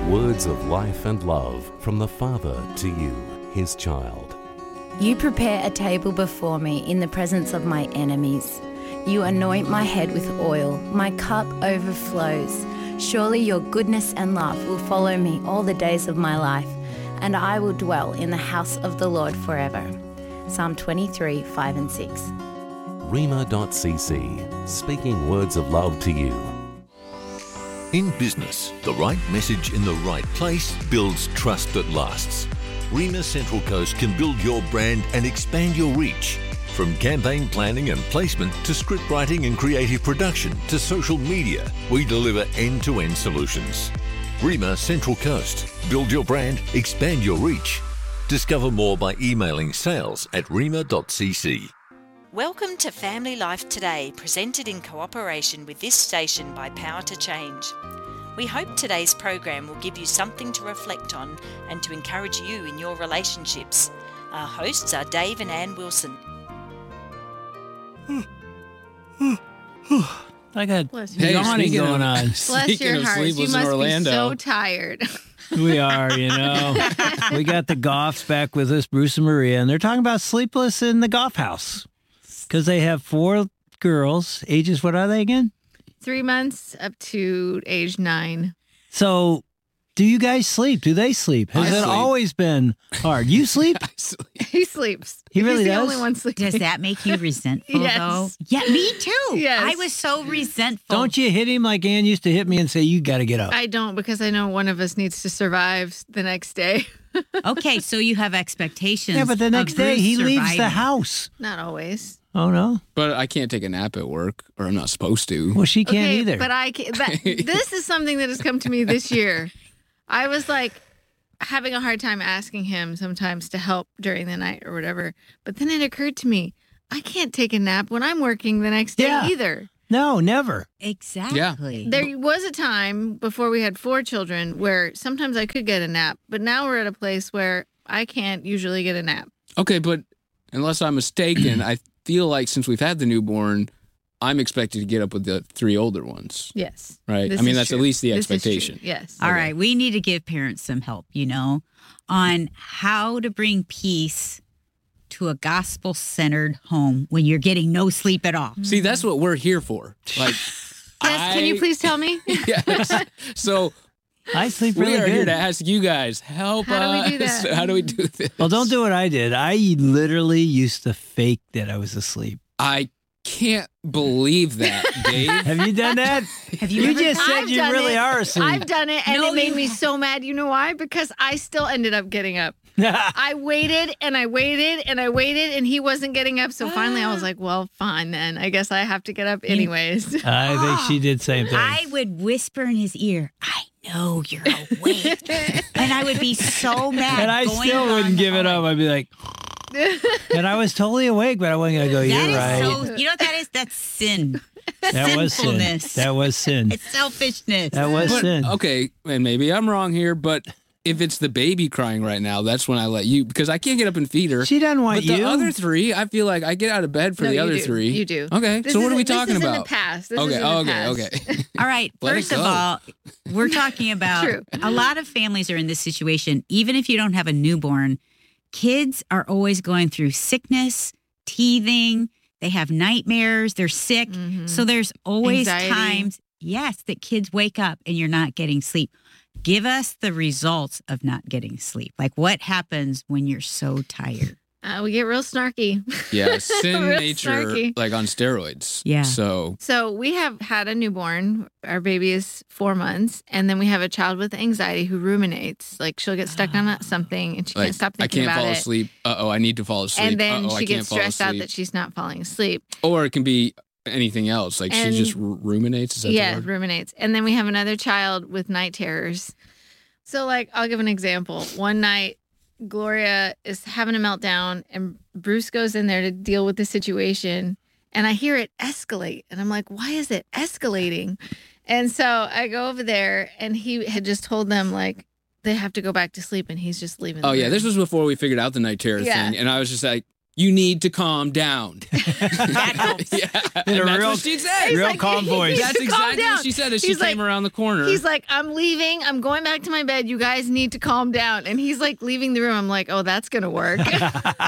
Words of life and love from the Father to you, his child. You prepare a table before me in the presence of my enemies. You anoint my head with oil. My cup overflows. Surely your goodness and love will follow me all the days of my life, and I will dwell in the house of the Lord forever. Psalm 23, 5 and 6. Rhema.cc, speaking words of love to you. In business, the right message in the right place builds trust that lasts. Rhema Central Coast can build your brand and expand your reach. From campaign planning and placement to script writing and creative production to social media, we deliver end-to-end solutions. Rhema Central Coast. Build your brand, expand your reach. Discover more by emailing sales@rhema.cc. Welcome to Family Life Today, presented in cooperation with this station by Power to Change. We hope today's program will give you something to reflect on and to encourage you in your relationships. Our hosts are Dave and Ann Wilson. I got yawning going on. Bless your heart. You must be so tired. We are, you know. We got the Goffs back with us, Bruce and Maria, and they're talking about sleepless in the Goff house because they have 4 girls. Ages, what are they again? 3 months up to age 9. So, do you guys sleep? Do they sleep? Has it always been hard? You sleep? I sleep. He sleeps. He really He's the does? only one sleeping. Does that make you resentful, Yes. though? Yeah, me too. Yes. I was so resentful. Don't you hit him like Ann used to hit me and say, you got to get up? I don't, because I know one of us needs to survive the next day. Okay, so you have expectations. Yeah, but the next of day Bruce he leaves the surviving. house. Not always. Oh, no? But I can't take a nap at work, or I'm not supposed to. Well, she can't either. But I can, this is something that has come to me this year. I was like having a hard time asking him sometimes to help during the night or whatever. But then it occurred to me, I can't take a nap when I'm working the next day either. No, never. Exactly. There was a time before we had 4 children where sometimes I could get a nap, but now we're at a place where I can't usually get a nap. Okay, but unless I'm mistaken, I feel like since we've had the newborn, I'm expected to get up with the 3 older ones. Yes. Right? This I mean, is that's true. at least the This is expectation. true. Yes. All right, we need to give parents some help, on how to bring peace to a gospel-centered home when you're getting no sleep at all. See, that's what we're here for. Like, Yes, can you please tell me? Yes. So I sleep we really are good. here to ask you guys, help How do we do us. that? How do we do this? Well, don't do what I did. I literally used to fake that I was asleep. I can't believe that, Dave. Have you done that? Have you You ever just said I've you done really it. are asleep. I've done it, and No, it made you me so mad. You know why? Because I still ended up getting up. I waited and I waited and I waited, and he wasn't getting up. So finally, I was like, well, fine then. I guess I have to get up anyways. I think she did the same thing. I would whisper in his ear, I know you're awake. And I would be so mad. and I going still along wouldn't the give it up. hallway. I'd be like, and I was totally awake, but I wasn't going to go, That you're is right. so, you know what that is? That's sin. That was sin. sinfulness. That was sin. It's selfishness. That was But, sin. okay, and maybe I'm wrong here, but if it's the baby crying right now, that's when I let you, because I can't get up and feed her. She doesn't want But you. the other 3, I feel like I get out of bed for No, the you other do. 3. You do. Okay, so what are we talking This is about? in the past. This Okay, is in the past. okay. All right. Let it First of go. all, we're talking about True. a lot of families are in this situation. Even if you don't have a newborn, kids are always going through sickness, teething. They have nightmares. They're sick. So there's always Anxiety. times, yes, that kids wake up and you're not getting sleep. Give us the results of not getting sleep. Like what happens when you're so tired? We get real snarky. Yeah, sin Real nature, snarky. like on steroids. Yeah. So, So we have had a newborn. Our baby is 4 months. And then we have a child with anxiety who ruminates. Like she'll get stuck on something and she like, can't stop I thinking can't about fall it. asleep. Uh-oh, I need to fall asleep. And then Uh-oh, I she can't gets fall stressed out asleep. that she's not falling asleep. Or it can be anything else. Like And- she just ruminates. Is that the Yeah, word? ruminates. And then we have another child with night terrors. So, like, I'll give an example. One night, Gloria is having a meltdown, and Bruce goes in there to deal with the situation. And I hear it escalate. And I'm like, why is it escalating? And so I go over there, and he had just told them, like, they have to go back to sleep, and he's just leaving. Oh, the yeah. room. This was before we figured out the night terror Yeah. thing. And I was just like, you need to calm down. That helps. Yeah, In a and that's real- what she said. He's Real like, calm he voice. needs That's to calm exactly what down. she said as she He's came like- around the corner. He's like, I'm leaving. I'm going back to my bed. You guys need to calm down. And he's like leaving the room. I'm like, oh, that's going to work. and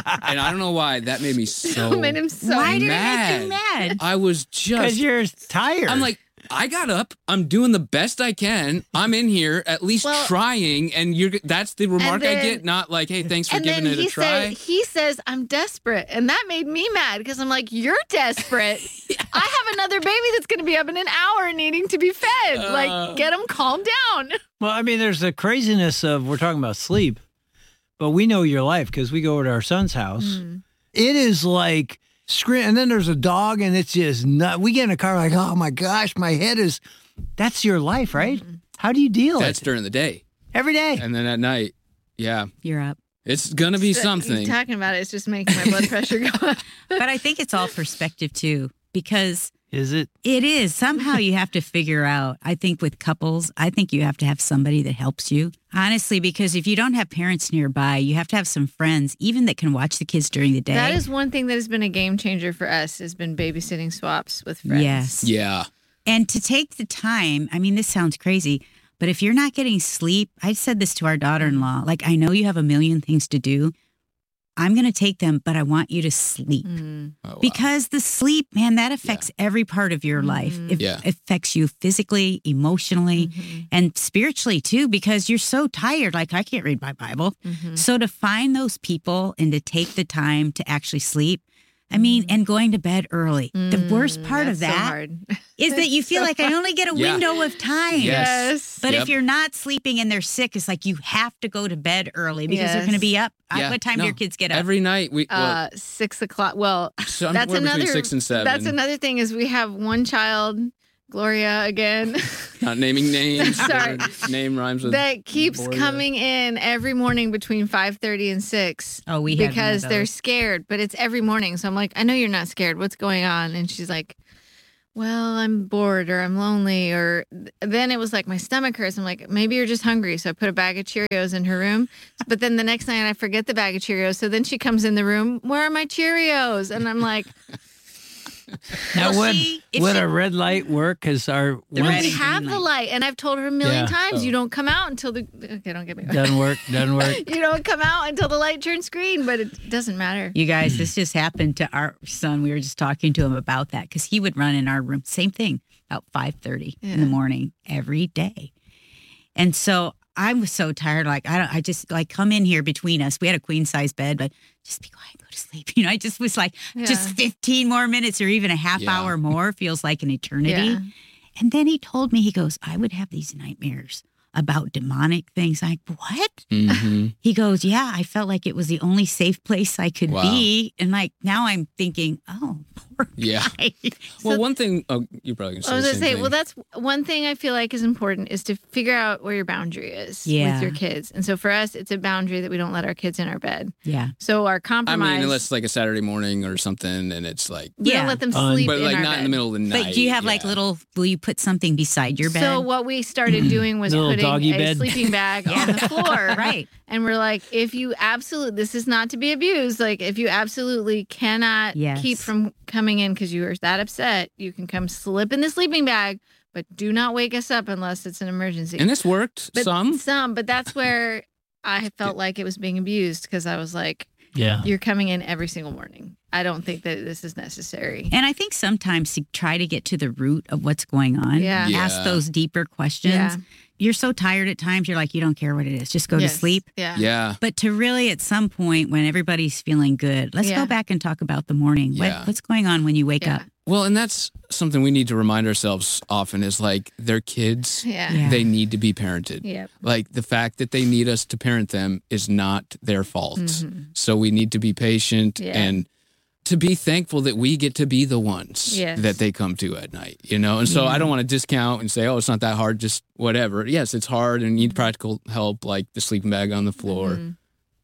I don't know why that made me so Made him so Why did it mad. make you mad? I was Because just. you're tired. I'm like, I got up. I'm doing the best I can. I'm in here at least Well, trying, and that's the remark I then- get. Not like, hey, thanks for And giving then it a he try. he says, I'm desperate. And that made me mad because I'm like, you're desperate. I have another baby that's going to be up in an hour needing to be fed. Like, get him calm down. well, I mean, there's the craziness of we're talking about sleep, but we know your life because we go over to our son's house. It is like scream, and then there's a dog, and it's just nut. We get in a car like, oh my gosh, my head is. That's your life, right? How do you deal That's with it? during the day, Every day? and then at night, yeah, You're up. it's gonna be You something. talking about it's just making my blood pressure go up. But I think it's all perspective too, because Is it? it is. Somehow you have to figure out, I think with couples, I think you have to have somebody that helps you. Honestly, because if you don't have parents nearby, you have to have some friends, even that can watch the kids during the day. That is one thing that has been a game changer for us has been babysitting swaps with friends. Yes. Yeah, And to take the time, I mean, this sounds crazy, but if you're not getting sleep, I said this to our daughter-in-law, like, I know you have a million things to do. I'm going to take them, but I want you to sleep. Oh, wow. Because the sleep, man, that affects every part of your life. It Yeah. affects you physically, emotionally, and spiritually too, because you're so tired. Like, I can't read my Bible. So to find those people and to take the time to actually sleep, I mean, and going to bed early. The worst part of That's so that hard. is that you feel like I only get a Yeah. window of time. Yes. But Yep. if you're not sleeping and they're sick, it's like you have to go to bed early because they're going to be up. Yeah. What time do No. your kids get up? Every night we. Well, 6 o'clock. Well, so that's we're another. between 6 and 7. That's another thing is we have one child, Gloria again, Not naming names. Sorry. Her name rhymes with that keeps Gloria. coming in every morning between 5:30 and 6. Oh, we had one of because they're those. scared, but it's every morning. So I'm like, I know you're not scared. What's going on? And she's like, well, I'm bored or I'm lonely. Or then it was like my stomach hurts. I'm like, maybe you're just hungry. So I put a bag of Cheerios in her room. But then the next night I forget the bag of Cheerios. So then she comes in the room, where are my Cheerios? And I'm like, Now, Well, would, see, if would she- a red light work? Because our The one red- we have the light. And I've told her a million Yeah. times, Oh. you don't come out until the, okay, don't get me doesn't work. Doesn't work. You don't come out until the light turns green, but it doesn't matter. You guys, this just happened to our son. We were just talking to him about that because he would run in our room, same thing, about 5:30 in the morning every day. And so I was so tired. Like, I just like come in here between us. We had a queen size bed, but just be quiet, go to sleep. You know, I just was like, just 15 more minutes or even a half Yeah. hour more feels like an eternity. Yeah. And then he told me, he goes, I would have these nightmares about demonic things. Like, what? Mhm. He goes, yeah, I felt like it was the only safe place I could Wow. be. And like, now I'm thinking, oh, poor Yeah. guy. Well, one thing. Oh, you probably gonna say I was the going to same say, thing. well, that's one thing I feel like is important is to figure out where your boundary is Yeah. with your kids. And so for us, it's a boundary that we don't let our kids in our bed. Yeah. So our I compromise, mean, unless it's like a Saturday morning or something, and it's like, we Yeah. don't let them Fun. sleep but in like our not bed. in the middle of the night. But do you have like yeah. little, will you put something beside your bed? So what we started doing was Little putting doggy a bed. sleeping bag on the floor. Right. And we're like, if you absolutely, this is not to be abused. Like, if you absolutely cannot Yes. keep from coming in because you are that upset, you can come slip in the sleeping bag, but do not wake us up unless it's an emergency. And this worked But some. but that's where I felt like it was being abused because I was like, Yeah. you're coming in every single morning. I don't think that this is necessary. And I think sometimes to try to get to the root of what's going on, Yeah. ask Yeah. those deeper questions. Yeah. You're so tired at times, you're like, you don't care what it is, just go Yes. to sleep. Yeah. Yeah. But to really, at some point, when everybody's feeling good, let's Yeah. go back and talk about the morning. Yeah. What's going on when you wake Yeah. up? Well, and that's something we need to remind ourselves often is like they're kids. Yeah. Yeah. They need to be parented. Yep. Like the fact that they need us to parent them is not their fault. Mhm. So we need to be patient Yeah. and to be thankful that we get to be the ones Yes. that they come to at night, you know? And so I don't want to discount and say, oh, it's not that hard, just whatever. Yes, it's hard and you need practical help like the sleeping bag on the floor. Mhm.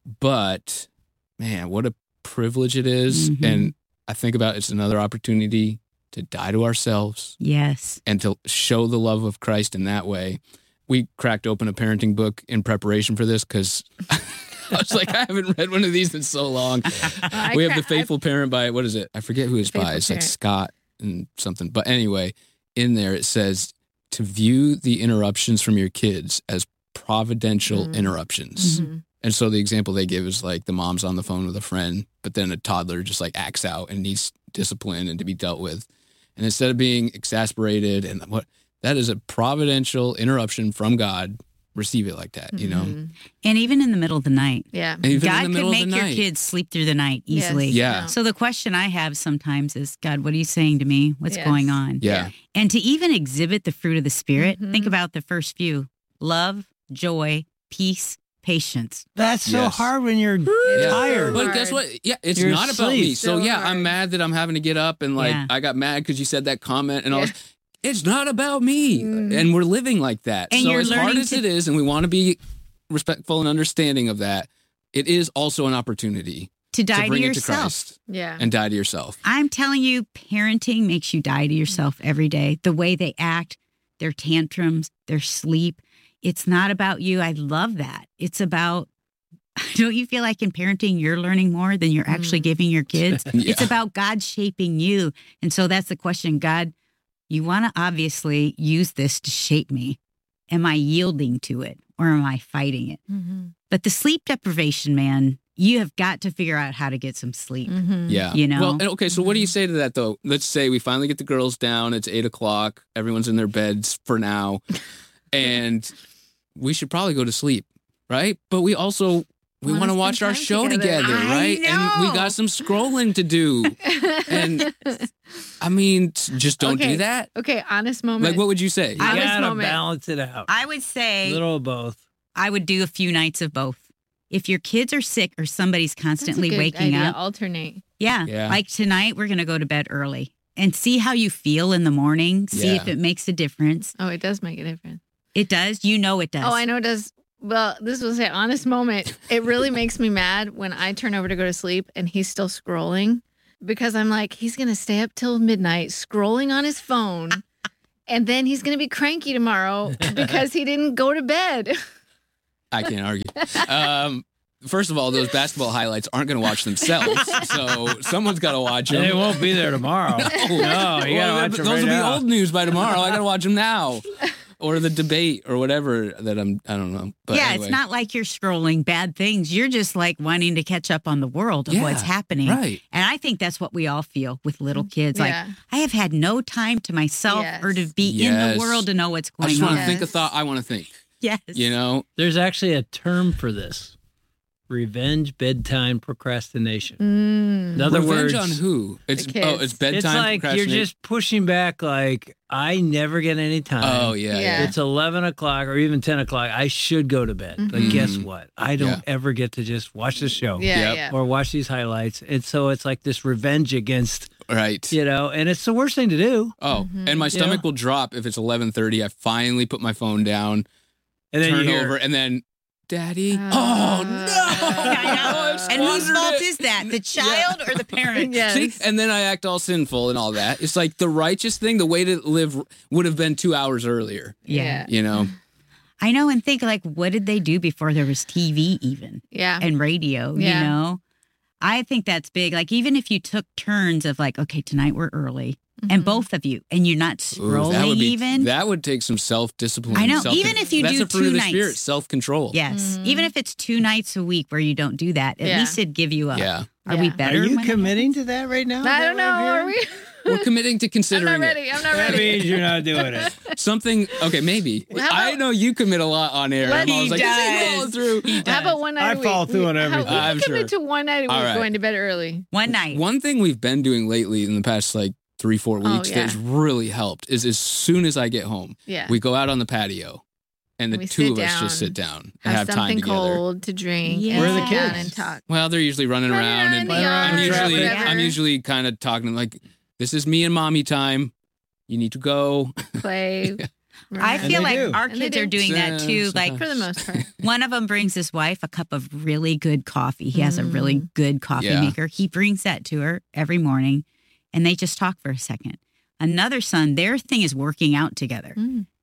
But man, what a privilege it is. Mhm. And I think about it's another opportunity to die to ourselves Yes. and to show the love of Christ in that way. We cracked open a parenting book in preparation for this because I was like, I haven't read one of these in so long. We have The Faithful Parent by, what is it? I forget who it's by. It's like Scott and something. But anyway, in there it says to view the interruptions from your kids as providential interruptions. Mm-hmm. And so the example they give is like the mom's on the phone with a friend, but then a toddler just like acts out and needs discipline and to be dealt with. And instead of being exasperated and that is a providential interruption from God. Receive it like that, you know? And even in the middle of the night. Yeah. And even God in the could middle make of the your night. kids sleep through the night easily. Yes. Yeah. So the question I have sometimes is, God, what are you saying to me? What's Yes. going on? Yeah. And to even exhibit the fruit of the Spirit, think about the first few: love, joy, peace, patience. That's so Yes. hard when you're Yeah. tired. But guess what? Yeah, it's You're not about asleep. me. So So yeah, hard. I'm mad that I'm having to get up and like Yeah. I got mad because you said that comment and I Yeah. was. It's not about me, and we're living like that. And so you're as hard learning as to- it is, and we want to be respectful and understanding of that, it is also an opportunity To die to to bring it to yourself. Christ Yeah. and die to yourself. I'm telling you, parenting makes you die to yourself every day. The way they act, their tantrums, their sleep. It's not about you. I love that. It's about, don't you feel like in parenting, you're learning more than you're actually giving your kids? Yeah. It's about God shaping you. And so that's the question. God, you want to obviously use this to shape me. Am I yielding to it or am I fighting it? But the sleep deprivation, man, you have got to figure out how to get some sleep. Yeah. You know? Well, and okay, so what do you say to that, though? Let's say we finally get the girls down. It's 8:00. Everyone's in their beds for now. And we should probably go to sleep, right? But we also... We Wanna want to spend watch our time show together. together, I right? And we know. got some scrolling to do. And I mean, just don't Okay. do that. Okay, honest moment. Like, what would you say? You Honest gotta moment. balance it out. I would A say little of both. I would do a few nights of both. If your kids are sick or somebody's That's a constantly good waking idea. up, Alternate. Yeah. like tonight, we're going to go to bed early and see how you feel in the morning. See Yeah. if it makes a difference. Oh, it does make a difference. It does. You know it does. Oh, I know it does. Well, this was an honest moment. It really makes me mad when I turn over to go to sleep and he's still scrolling because I'm like, he's going to stay up till midnight scrolling on his phone. And then he's going to be cranky tomorrow because he didn't go to bed. I can't argue. First of all, those basketball highlights aren't going to watch themselves. So someone's got to watch them. They won't be there tomorrow. No, you gotta watch them those right will be now. old news by tomorrow. I got to watch them now. Or the debate or whatever that I don't know. But yeah, anyway. it's not like you're scrolling bad things. You're just like wanting to catch up on the world of Yeah, what's happening. right. And I think that's what we all feel with little kids. Yeah. Like, I have had no time to myself Yes. or to be in Yes. the world to know what's I going just want on. to think a thought I want to think. Yes. You know? There's actually a term for this. Revenge bedtime procrastination. In other Revenge words, on who? It's The kids. it's bedtime. it's like you're procrastination? just pushing back like, I never get any time. Oh yeah, Yeah. yeah. It's 11 o'clock or even 10 o'clock. I should go to bed. But guess what? I don't Yeah. ever get to just watch the show Yeah, Yep. yeah. or watch these highlights. And so it's like this revenge against, Right. and it's the worst thing to do. Oh, Mm-hmm. and my stomach Yeah. will drop if it's 11:30. I finally put my phone down, And then turn you hear, over, and then, Daddy. Uh, Oh no! I know. And whose squandered fault it. is that? The child or the parent? Yes. See, and then I act all sinful and all that. It's like the righteous thing. The way to live would have been 2 hours earlier. Yeah. You know. I know, and think like, what did they do before there was TV even Yeah. and radio? Yeah. You know, I think that's big. Like even if you took turns of like, okay, tonight we're early, and both of you, and you're not Ooh, scrolling even. That would take some self-discipline. I know, even if you that's do a fruit 2 of the nights. Spirit, self-control. Yes, even if it's 2 nights a week where you don't do that, at Yeah. least it'd give you a. Yeah. Are we Yeah. better? Are you when it committing to that right now? I don't know. Are we? We're committing to I'm considering not ready. I'm not That ready. means you're not doing it. it. Something. Okay, maybe. How about- I know you commit a lot on air. I'm He always like, this ain't does. rolling through. How about one night I a week? follow through on How- everything. We I'm can commit sure. to one night a week All right. going to bed early. One night. One thing we've been doing lately in the past like 3-4 Oh, weeks yeah. that's really helped is as soon as I get home, Yeah. we go out on the patio and the We two sit of us down, just sit down and Have have time something together. cold to drink. Yeah. And Where are sit the down kids? and talk. Well, they're usually running Running around around and in the I'm yard, usually whatever. I'm usually kind of talking to them like, this is me and mommy time. You need to go. Play. I run. feel they like do. our And they kids do. are doing that too. Like For the most part. one of them brings his wife a cup of really good coffee. He has a really good coffee Yeah. maker. He brings that to her every morning and they just talk for a second. Another son, their thing is working out together.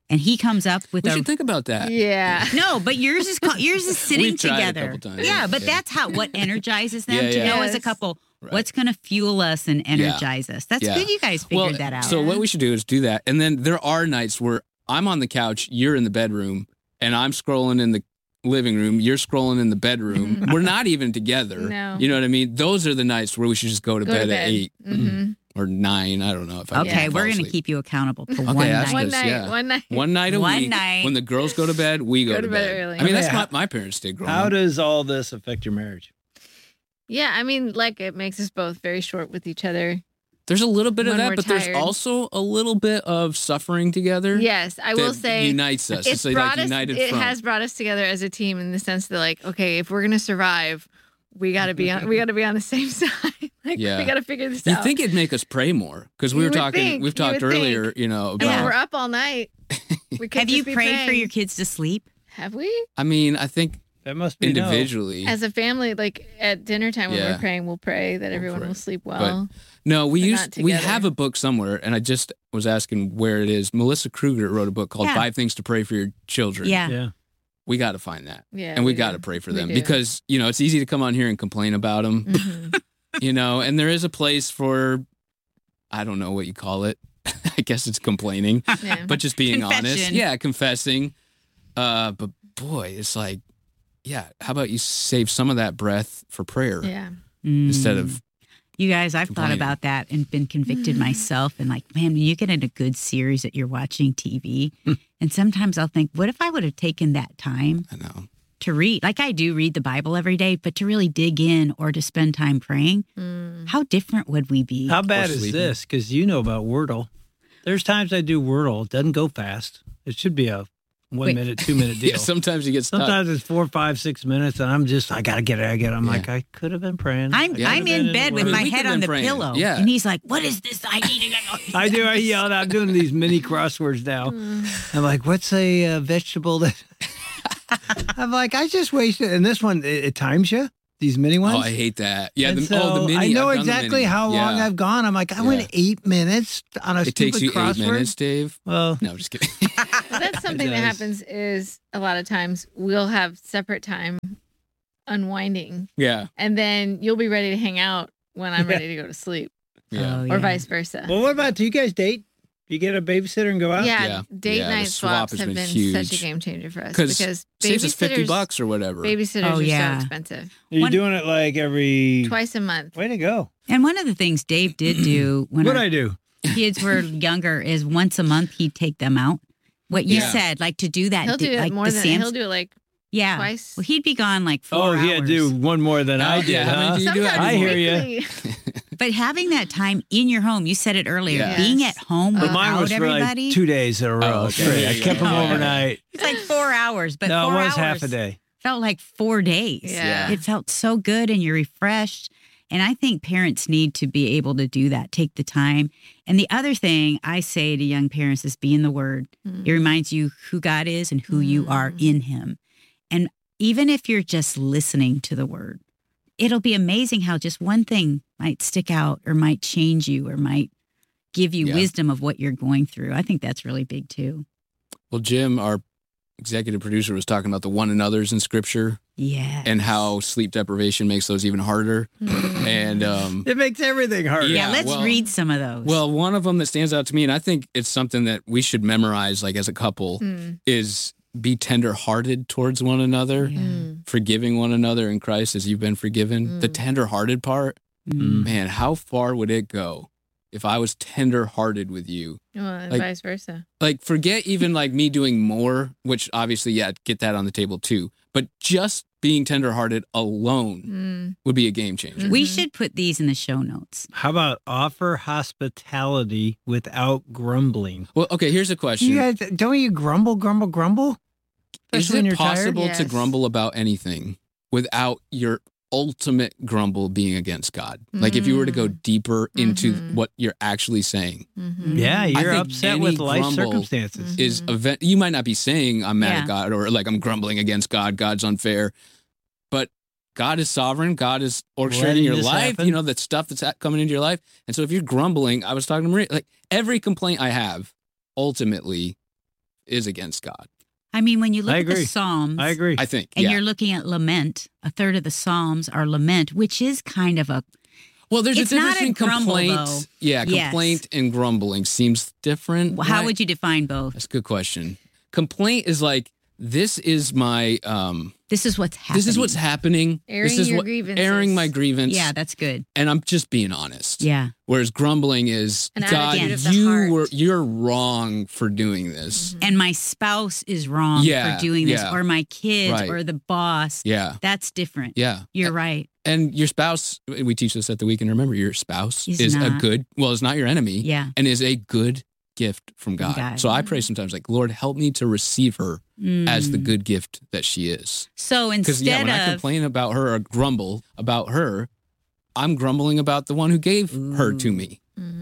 and he comes up with We a should think about that. Yeah. no, but yours is sitting We've tried a together. couple times. Yeah, but Yeah. that's what energizes them Yeah, to yeah. know as a Yes. couple Right. what's going to fuel us and energize us. That's Yeah. good. You guys figured that out. So what we should do is do that. And then there are nights where I'm on the couch, you're in the bedroom, and I'm scrolling in the living room, you're scrolling in the bedroom. We're not even together. No. You know what I mean? Those are the nights where we should just go to Go bed to at bed. 8 Mm-hmm. or 9. I don't know if I okay, can we're fall going to asleep. keep you accountable for Okay, one that's night. good. Yeah. One night. One night a One week. night. When the girls go to bed, we go to bed early. I mean, that's Okay, what my parents did growing How up. does all this affect your marriage? Yeah, I mean, like it makes us both very short with each other. There's a little bit of When that, we're but there's tired. also a little bit of suffering together. Yes, I will that say unites us. it's like brought us. united It front. has brought us together as a team in the sense that, like, okay, if we're gonna survive, we gotta be on. We gotta be on the same side. Like, Yeah. we gotta figure this You out. think it'd make us pray more because we You were would talking. think. We've You talked would earlier, think. you know, and when about. we're up all night, we could Have you just be prayed for praying. your kids to sleep? Have we? I mean, I think That must be no. individually. As a family, like at dinner time when Yeah. we're praying, we'll pray that everyone pray. will sleep well. No, we but used not we together. have a book somewhere, and I just was asking where it is. Melissa Kruger wrote a book called Yeah. 5 Things to Pray for Your Children. Yeah. Yeah. We got to find that. Yeah, And we we got do. to pray for We them do. because, you know, it's easy to come on here and complain about them, Mhm. you know, and there is a place for, I don't know what you call it. I guess it's complaining, Yeah. but just being honest. Confession. Yeah, confessing. But boy, it's like, yeah, how about you save some of that breath for prayer Yeah. instead Mm. of, You guys, I've thought complaining. about that and been convicted myself. And like, man, when you get in a good series that you're watching TV, and sometimes I'll think, what if I would have taken that time I know. to read? Like I do read the Bible every day, but to really dig in or to spend time praying, how different would we be? How bad Or is sleeping. this? Because you know about Wordle. There's times I do Wordle. It doesn't go fast. It should be a 1 Wait. minute, 2 minute deal. Yeah, sometimes you get stuck. Sometimes it's 4, 5, 6 minutes, and I'm just, I got to get it. I'm Yeah. like, I could have been praying. I'm I I'm could have in been bed the with Word. my we head could've on been the praying. pillow. Yeah. And he's like, what is this? I need to go. I do. I yell. I'm doing these mini crosswords now. I'm like, what's a vegetable that? I'm like, I just wasted. And this one, it times you. These mini ones. Oh, I hate that. Yeah, And the so mini. I know I've done the exactly mini. how long Yeah. I've gone. I'm like, I Yeah. went 8 minutes on a It stupid takes you crossword. 8 minutes, Dave. Well, No, just kidding. Well, that's something that does. happens is a lot of times we'll have separate time unwinding, yeah, and then you'll be ready to hang out when I'm ready to go to sleep, yeah. Oh, or yeah. vice versa. well, what about, do you guys date? Do you get a babysitter and go out? yeah, Yeah. date Yeah, the night swap swaps has have been been huge. such a game changer for us Because because saves us babysitters, $50 or whatever. babysitters Oh, are yeah. so expensive. Are you One- doing it like every? Twice a month. Way to go. And one of the things Dave did do when What'd our I do? kids were younger is once a month he'd take them out. What you Yeah. said, like to do that. He'll do it like more the than Sam's- he'll do it like yeah. twice. Well, he'd be gone like 4 Oh, hours. he had to do one more than I did, yeah, how many huh? do you do? Sometimes I hear ya. weekly. But having that time in your home, you said it earlier, Yeah. being Yes. at home But without mine was for everybody. like 2 days in a row. okay. straight. There I you kept go. them Yeah. overnight. It's like 4 hours, but No, 4 it was hours half a day. felt like 4 days. Yeah. It felt so good and you're refreshed. And I think parents need to be able to do that, take the time. And the other thing I say to young parents is be in the Word. It reminds you who God is and who you are in Him. And even if you're just listening to the Word, it'll be amazing how just one thing might stick out or might change you or might give you Yeah. wisdom of what you're going through. I think that's really big too. Well, Jim, our executive producer, was talking about the one another's in Scripture Yeah. and how sleep deprivation makes those even harder. And It makes everything harder. Yeah, Yeah, let's well- read some of those. well, one of them that stands out to me, and I think it's something that we should memorize, like as a couple, is be tender-hearted towards one another, forgiving one another in Christ as you've been forgiven. The tender-hearted part, man, how far would it go if I was tender-hearted with you? Well, and Like- vice versa. Like, forget even like me doing more, which obviously, yeah, get that on the table too. But just being tenderhearted alone would be a game changer. we should put these in the show notes. How about offer hospitality without grumbling? Well, okay, here's a question. You guys, don't you grumble? Is Especially when it you're tired? possible to Yes. grumble about anything without your ultimate grumble being against God? Like if you were to go deeper into what you're actually saying, Yeah, you're think upset with any life grumble circumstances. is event. You might not be saying I'm mad Yeah. at God or like I'm grumbling against God. God's unfair, but God is sovereign. God is orchestrating Letting your this life. happen. You know that stuff that's coming into your life. And so if you're grumbling, I was talking to Maria. Like every complaint I have, ultimately, is against God. I mean, when you look I at the agree. Psalms, I agree. I think. and yeah. you're looking at lament, a third of the Psalms are lament, which is kind of a Well, there's It's a difference not a in grumble, complaint. though. Yeah, Yes. complaint and grumbling seems different. how right? would you define both? That's a good question. Complaint is like, this is my This is what's happening. this is what's happening. Airing this is your what grievances. airing my grievance. Yeah, that's good. and I'm just being honest. Yeah. Whereas grumbling is, An God, attitude of the heart. you're wrong for doing this. And my spouse is wrong Yeah, for doing this, yeah. or my kids, Right. or the boss. Yeah, That's different. yeah. You're right. And your spouse, we teach this at the weekend. Remember, your spouse Is is a not. good, well, is not your enemy. Yeah. And is a good gift from God. God. So I pray sometimes, like, Lord, help me to receive her as the good gift that she is. So Because instead when I of complain about her or grumble about her, I'm grumbling about the one who gave her to me.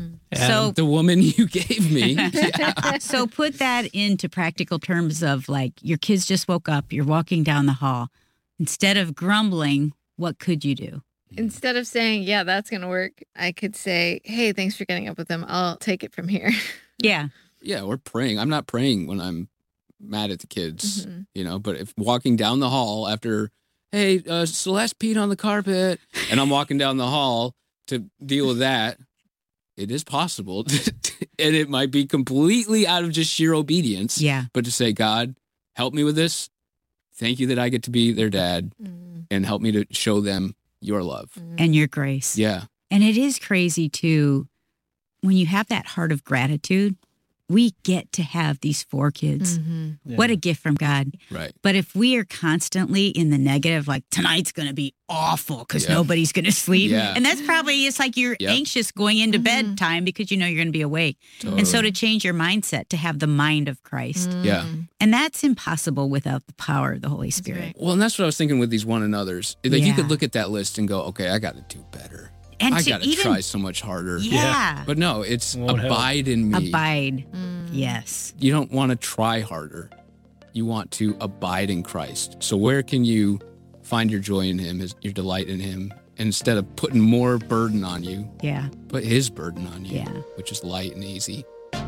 so The woman you gave me. Yeah. so put that into practical terms of like your kids just woke up, you're walking down the hall. Instead of grumbling, what could you do? Instead of saying, yeah, that's going to work, I could say, hey, thanks for getting up with them. I'll take it from here. Yeah. Yeah, we're praying. I'm not praying when I'm mad at the kids, Mm-hmm. you know, but if walking down the hall after, hey, Celeste peed on the carpet, and I'm walking down the hall to deal with that, it is possible. And it might be completely out of just sheer obedience. Yeah. But to say, God, help me with this. Thank you that I get to be their dad and help me to show them your love. And your grace. Yeah. And it is crazy too, when you have that heart of gratitude, we get to have these 4 kids. Yeah. What a gift from God. Right. But if we are constantly in the negative, like tonight's going to be awful because Yep. nobody's going to sleep. Yeah. And that's probably, it's like you're Yep. anxious going into bedtime because you know you're going to be awake. And so to change your mindset, to have the mind of Christ. Yeah. And that's impossible without the power of the Holy Spirit. right. Well, and that's what I was thinking with these one another's. Like you Yeah. could look at that list and go, okay, I got to do better. And I to got to even- try so much harder. Yeah. But no, it's Won't help. abide in me. Abide. Yes. You don't want to try harder. You want to abide in Christ. So where can you find your joy in him, your delight in him? Instead of putting more burden on you, Yeah. put his burden on you, Yeah. which is light and easy.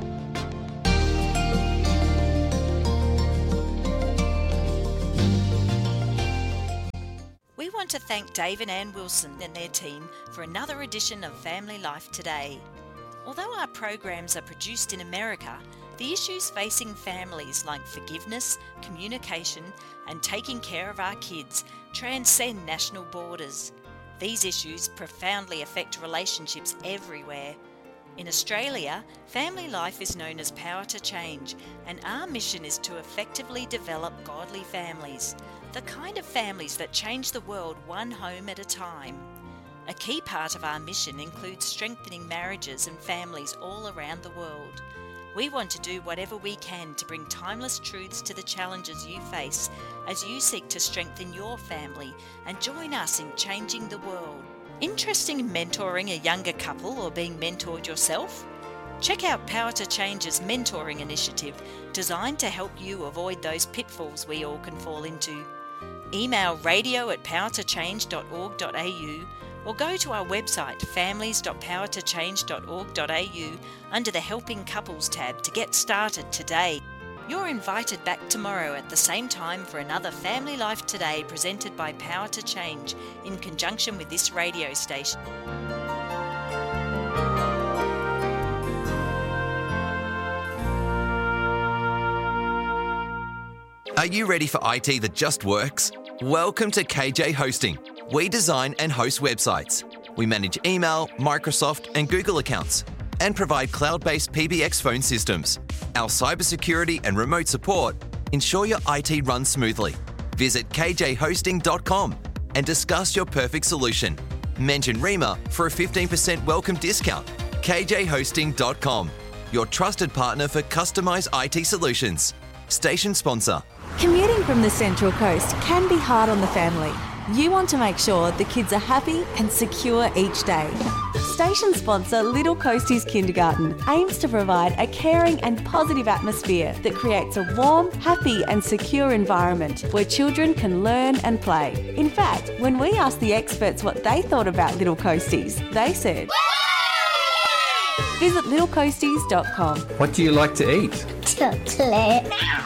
We want to thank Dave and Ann Wilson and their team for another edition of Family Life Today. Although our programs are produced in America, the issues facing families like forgiveness, communication, and taking care of our kids transcend national borders. These issues profoundly affect relationships everywhere. In Australia, Family Life is known as Power to Change, and our mission is to effectively develop godly families, the kind of families that change the world one home at a time. A key part of our mission includes strengthening marriages and families all around the world. We want to do whatever we can to bring timeless truths to the challenges you face as you seek to strengthen your family and join us in changing the world. Interested in mentoring a younger couple or being mentored yourself? Check out Power to Change's mentoring initiative designed to help you avoid those pitfalls we all can fall into. Email radio@powertochange.org.au or go to our website families.powertochange.org.au under the Helping Couples tab to get started today. You're invited back tomorrow at the same time for another Family Life Today presented by Power to Change in conjunction with this radio station. Are you ready for IT that just works? Welcome to KJ Hosting. We design and host websites. We manage email, Microsoft, and Google accounts, and provide cloud-based PBX phone systems. Our cybersecurity and remote support ensure your IT runs smoothly. Visit kjhosting.com and discuss your perfect solution. Mention REMA for a 15% welcome discount. kjhosting.com, your trusted partner for customized IT solutions. Station sponsor. Commuting from the Central Coast can be hard on the family. You want to make sure the kids are happy and secure each day. Station sponsor Little Coasties Kindergarten aims to provide a caring and positive atmosphere that creates a warm, happy and secure environment where children can learn and play. In fact, when we asked the experts what they thought about Little Coasties, they said, visit littlecoasties.com. What do you like to eat? chocolate.